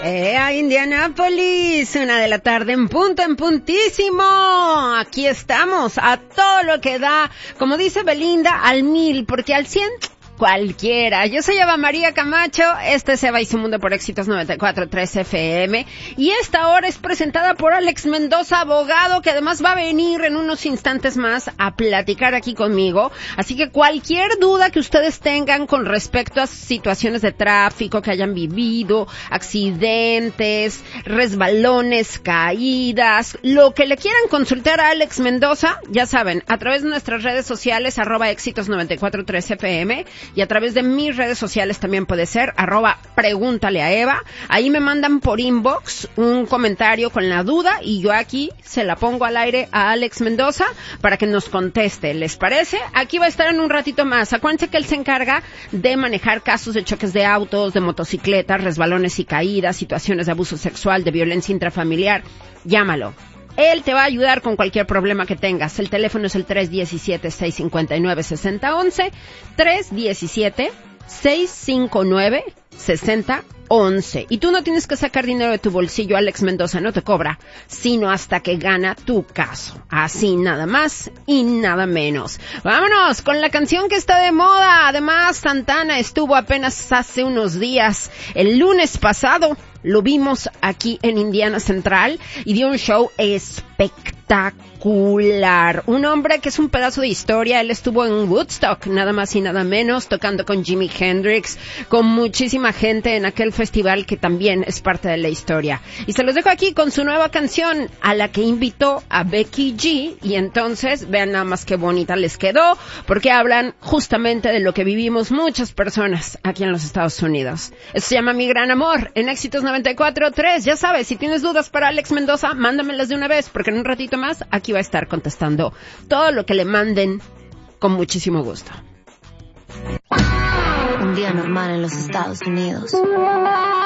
A Indianápolis, 1:00 p.m, en puntísimo. Aquí estamos, a todo lo que da, como dice Belinda, al 1000, porque al 100... cualquiera. Yo soy Eva María Camacho, este es Eva y su Mundo por Éxitos 94.3 FM, y esta hora es presentada por Alex Mendoza, abogado, que además va a venir en unos instantes más a platicar aquí conmigo. Así que cualquier duda que ustedes tengan con respecto a situaciones de tráfico que hayan vivido, accidentes, resbalones, caídas, lo que le quieran consultar a Alex Mendoza, ya saben, a través de nuestras redes sociales, @éxitos 94.3 FM, y a través de mis redes sociales también puede ser, @pregúntale a Eva. Ahí me mandan por inbox un comentario con la duda y yo aquí se la pongo al aire a Alex Mendoza para que nos conteste. ¿Les parece? Aquí va a estar en un ratito más. Acuérdense que él se encarga de manejar casos de choques de autos, de motocicletas, resbalones y caídas, situaciones de abuso sexual, de violencia intrafamiliar. Llámalo. Él te va a ayudar con cualquier problema que tengas. El teléfono es el 317-659-6011, 317-659-6011. Y tú no tienes que sacar dinero de tu bolsillo, Alex Mendoza no te cobra, sino hasta que gana tu caso. Así nada más y nada menos. Vámonos con la canción que está de moda. Además, Santana estuvo apenas hace unos días, el lunes pasado, lo vimos aquí en Indiana Central y dio un show espectacular. Un hombre que es un pedazo de historia. Él estuvo en Woodstock, nada más y nada menos, tocando con Jimi Hendrix, con muchísima gente en aquel festival que también es parte de la historia. Y se los dejo aquí con su nueva canción, a la que invitó a Becky G. Y entonces, vean nada más qué bonita les quedó, porque hablan justamente de lo que vivimos muchas personas aquí en los Estados Unidos. Esto se llama Mi Gran Amor, en Éxitos 94.3. Ya sabes, si tienes dudas para Alex Mendoza, mándamelas de una vez, porque en un ratito más aquí va a estar contestando todo lo que le manden con muchísimo gusto. Un día normal en los Estados Unidos.